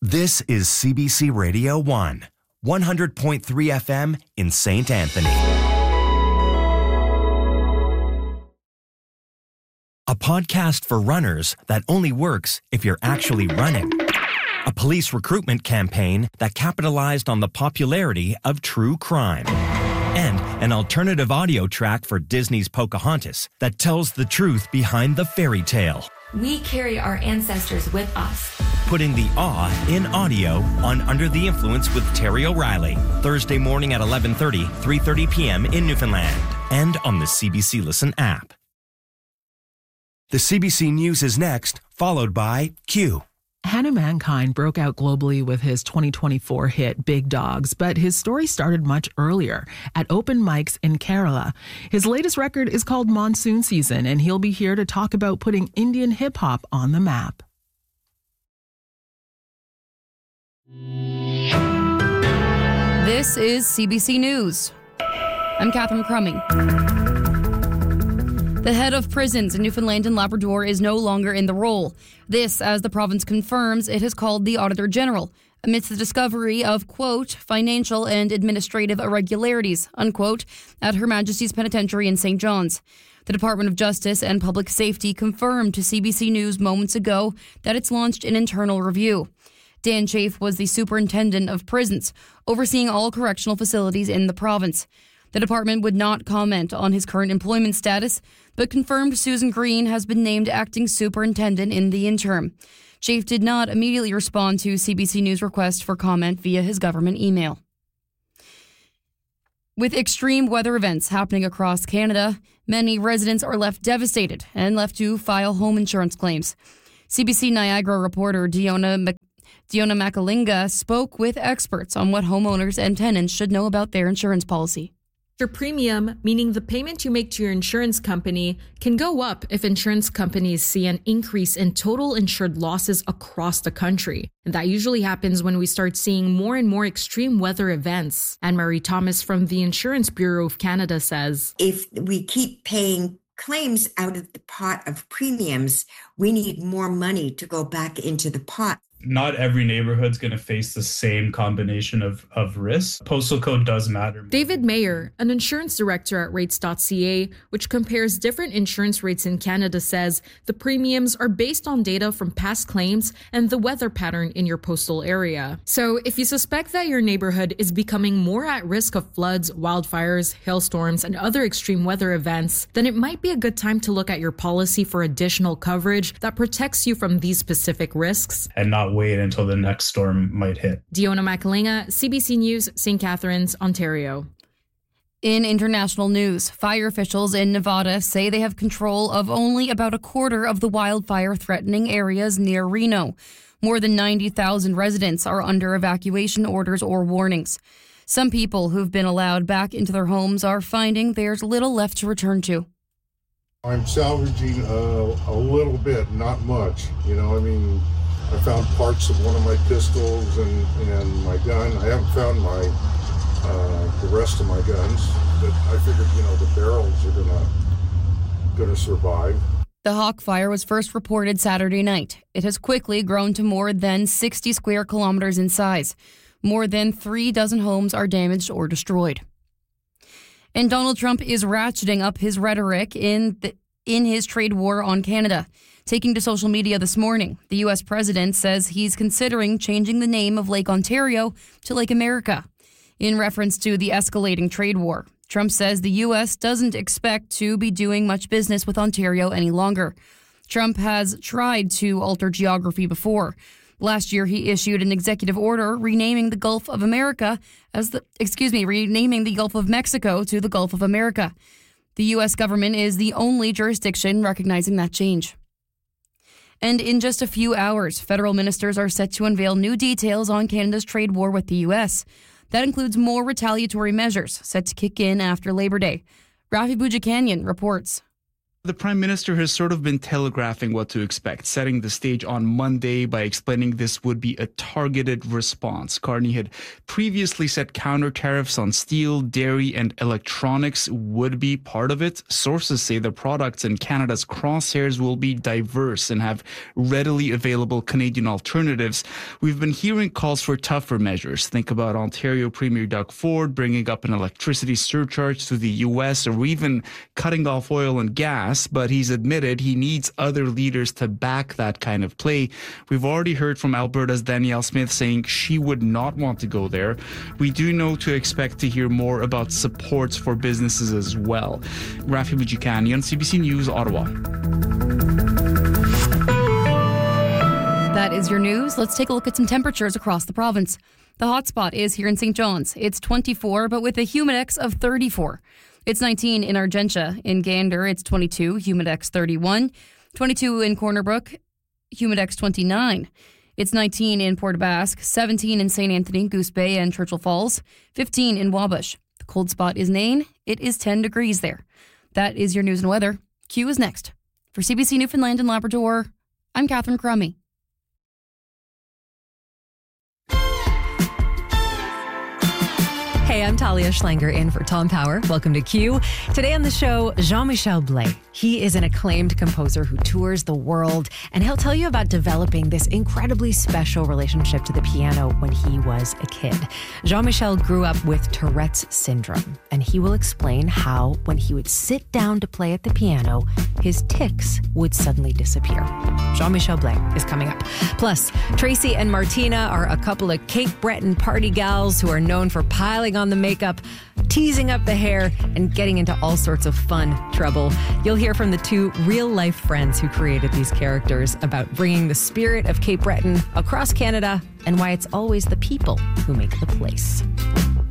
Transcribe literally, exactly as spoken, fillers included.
This is C B C Radio one, one hundred point three F M in Saint Anthony. A podcast for runners that only works if you're actually running. A police recruitment campaign that capitalized on the popularity of true crime. And an alternative audio track for Disney's Pocahontas that tells the truth behind the fairy tale. We carry our ancestors with us. Putting the awe in audio on Under the Influence with Terry O'Reilly. Thursday morning at eleven thirty, three thirty p.m. in Newfoundland. And on the C B C Listen app. The C B C News is next, followed by Q. Hannah Mankind broke out globally with his twenty twenty-four hit Big Dogs, but his story started much earlier at open mics in Kerala. His latest record is called Monsoon Season, and he'll be here to talk about putting Indian hip-hop on the map. This is C B C News. I'm Catherine Crumming. The head of prisons in Newfoundland and Labrador is no longer in the role. This, as the province confirms, it has called the Auditor General, amidst the discovery of, quote, financial and administrative irregularities, unquote, at Her Majesty's Penitentiary in Saint John's. The Department of Justice and Public Safety confirmed to C B C News moments ago that it's launched an internal review. Dan Chafe was the superintendent of prisons, overseeing all correctional facilities in the province. The department would not comment on his current employment status, but confirmed Susan Green has been named acting superintendent in the interim. Chafe did not immediately respond to C B C News' request for comment via his government email. With extreme weather events happening across Canada, many residents are left devastated and left to file home insurance claims. C B C Niagara reporter Diona Mc- Diona Makalinga spoke with experts on what homeowners and tenants should know about their insurance policy. Your premium, meaning the payment you make to your insurance company, can go up if insurance companies see an increase in total insured losses across the country. And that usually happens when we start seeing more and more extreme weather events. Anne-Marie Thomas from the Insurance Bureau of Canada says, if we keep paying claims out of the pot of premiums, we need more money to go back into the pot. Not every neighborhood's going to face the same combination of, of risks. Postal code does matter. David Mayer, an insurance director at rates dot c a, which compares different insurance rates in Canada, says the premiums are based on data from past claims and the weather pattern in your postal area. So if you suspect that your neighborhood is becoming more at risk of floods, wildfires, hailstorms, and other extreme weather events, then it might be a good time to look at your policy for additional coverage that protects you from these specific risks. And not wait until the next storm might hit. Diona Makalinga, C B C News, Saint Catharines, Ontario. In international news, fire officials in Nevada say they have control of only about a quarter of the wildfire-threatening areas near Reno. More than ninety thousand residents are under evacuation orders or warnings. Some people who've been allowed back into their homes are finding there's little left to return to. I'm salvaging uh, a little bit, not much. You know, I mean, I found parts of one of my pistols and, and my gun. I haven't found my uh, the rest of my guns, but I figured, you know, the barrels are gonna gonna survive. The Hawk fire was first reported Saturday night. It has quickly grown to more than sixty square kilometers in size. More than three dozen homes are damaged or destroyed. And Donald Trump is ratcheting up his rhetoric in the, in his trade war on Canada. Taking to social media this morning, the U S president says he's considering changing the name of Lake Ontario to Lake America. In reference to the escalating trade war, Trump says the U S doesn't expect to be doing much business with Ontario any longer. Trump has tried to alter geography before. Last year, he issued an executive order renaming the Gulf of America as the, excuse me, renaming the Gulf of Mexico to the Gulf of America. The U S government is the only jurisdiction recognizing that change. And in just a few hours, federal ministers are set to unveil new details on Canada's trade war with the U S. That includes more retaliatory measures set to kick in after Labor Day. Rafi Boudjikanian reports. The Prime Minister has sort of been telegraphing what to expect, setting the stage on Monday by explaining this would be a targeted response. Carney had previously said counter tariffs on steel, dairy, and electronics would be part of it. Sources say the products in Canada's crosshairs will be diverse and have readily available Canadian alternatives. We've been hearing calls for tougher measures. Think about Ontario Premier Doug Ford bringing up an electricity surcharge to the U S or even cutting off oil and gas. But he's admitted he needs other leaders to back that kind of play. We've already heard from Alberta's Danielle Smith saying she would not want to go there. We do know to expect to hear more about supports for businesses as well. Rafi Bujikani on C B C News, Ottawa. That is your news. Let's take a look at some temperatures across the province. The hotspot is here in Saint John's. It's twenty-four, but with a humidex of thirty-four. It's nineteen in Argentia. In Gander, it's twenty-two, humidex thirty-one. twenty-two in Corner Brook, humidex twenty-nine. It's nineteen in Port Basque, seventeen in Saint Anthony, Goose Bay, and Churchill Falls, fifteen in Wabush. The cold spot is Nain. It is ten degrees there. That is your news and weather. Q is next. For C B C Newfoundland and Labrador, I'm Catherine Crummy. Hey, I'm Talia Schlanger in for Tom Power. Welcome to Q. Today on the show, Jean-Michel Blais. He is an acclaimed composer who tours the world, and he'll tell you about developing this incredibly special relationship to the piano when he was a kid. Jean-Michel grew up with Tourette's syndrome, and he will explain how, when he would sit down to play at the piano, his tics would suddenly disappear. Jean-Michel Blais is coming up. Plus, Tracy and Martina are a couple of Cape Breton party gals who are known for piling on the makeup, teasing up the hair, and getting into all sorts of fun trouble. You'll hear from the two real-life friends who created these characters about bringing the spirit of Cape Breton across Canada and why it's always the people who make the place.